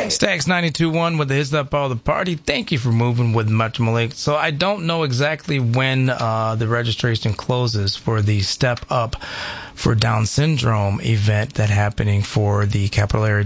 Stax 92.1 with the Hits That Ball the Party. Thank you for moving with Metro Malik. So I don't know exactly when the registration closes for the Step Up for Down Syndrome event that's happening for the Capillary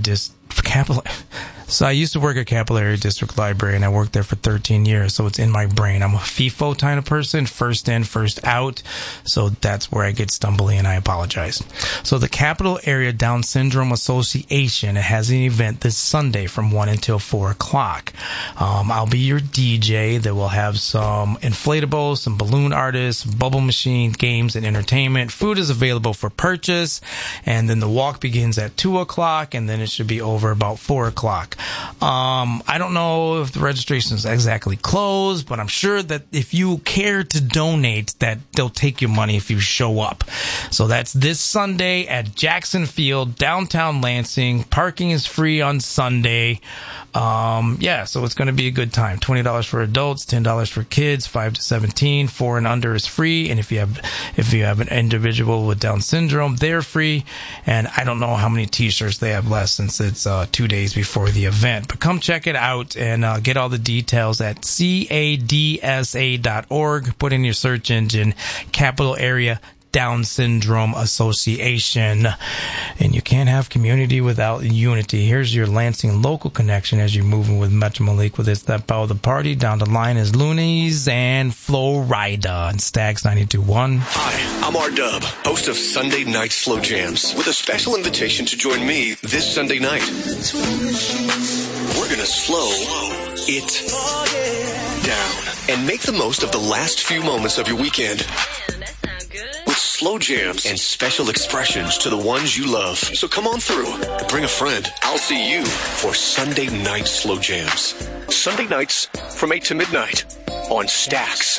So I used to work at Capillary District Library, and I worked there for 13 years, so it's in my brain. I'm a FIFO kind of person, first in, first out, so that's where I get stumbly, and I apologize. So the Capital Area Down Syndrome Association has an event this Sunday from 1 until 4 o'clock. I'll be your DJ. That will have some inflatables, some balloon artists, bubble machine, games, and entertainment. Food is available for purchase, and then the walk begins at 2 o'clock, and then it should be over about 4 o'clock. I don't know if the registration is exactly closed, but I'm sure that if you care to donate, that they'll take your money if you show up. So that's this Sunday at Jackson Field, downtown Lansing. Parking is free on Sunday. So it's going to be a good time. $20 for adults, $10 for kids, 5 to 17, 4 and under is free. And if you have an individual with Down syndrome, they're free. And I don't know how many t-shirts they have left since it's 2 days before the event. But come check it out and get all the details at cadsa.org. Put in your search engine, Capital Area Down Syndrome Association. And you can't have community without unity. Here's your Lansing local connection as you're moving with Metro Malik with It's That Power of the Party. Down the line is Loonies and Florida and Stags 92.1. Hi, I'm R-Dub, host of Sunday Night Slow Jams, with a special invitation to join me this Sunday night. We're going to slow it down and make the most of the last few moments of your weekend. With slow jams and special expressions to the ones you love. So come on through. Bring a friend. I'll see you for Sunday Night Slow Jams. Sunday nights from 8 to midnight on Stax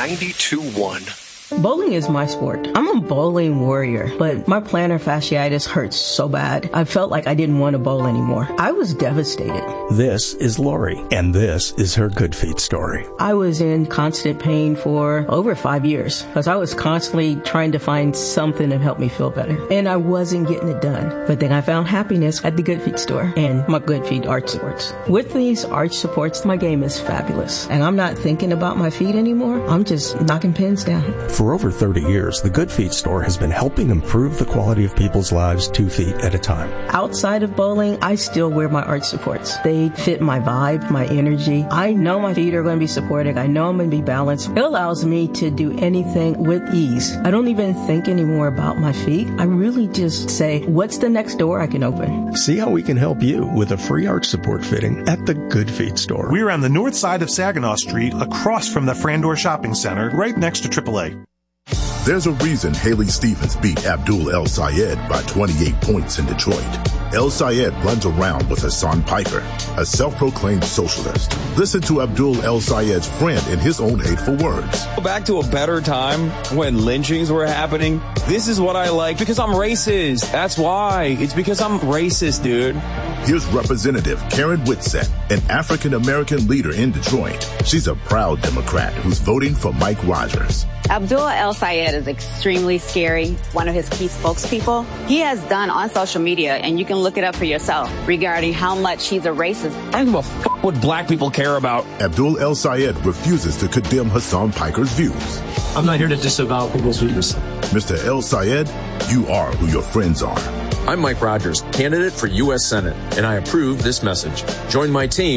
92.1. Bowling is my sport. I'm a bowling warrior, but my plantar fasciitis hurts so bad. I felt like I didn't want to bowl anymore. I was devastated. This is Lori, and this is her Good Feet story. I was in constant pain for over 5 years because I was constantly trying to find something to help me feel better, and I wasn't getting it done. But then I found happiness at the Good Feet store and my Good Feet arch supports. With these arch supports, my game is fabulous, and I'm not thinking about my feet anymore. I'm just knocking pins down. For over 30 years, the Good Feet store has been helping improve the quality of people's lives 2 feet at a time. Outside of bowling, I still wear my arch supports. They fit my vibe, my energy. I know my feet are going to be supported. I know I'm going to be balanced. It allows me to do anything with ease. I don't even think anymore about my feet. I really just say, what's the next door I can open? See how we can help you with a free arch support fitting at the Good Feet store. We're on the north side of Saginaw Street, across from the Frandor Shopping Center, right next to AAA. There's a reason Haley Stevens beat Abdul El Sayed by 28 points in Detroit. El Sayed runs around with Hassan Piker, a self-proclaimed socialist. Listen to Abdul El Sayed's friend in his own hateful words. Back to a better time when lynchings were happening. This is what I like because I'm racist. That's why. It's because I'm racist, dude. Here's Representative Karen Whitsett, an African-American leader in Detroit. She's a proud Democrat who's voting for Mike Rogers. Abdul El Sayed is extremely scary, one of his key spokespeople. He has done on social media, and you can look it up for yourself, regarding how much he's a racist. I don't give a fuck what black people care about. Abdul El Sayed refuses to condemn Hassan Piker's views. I'm not here to disavow people's views. Mr. El Sayed, you are who your friends are. I'm Mike Rogers, candidate for U.S. Senate, and I approve this message. Join my team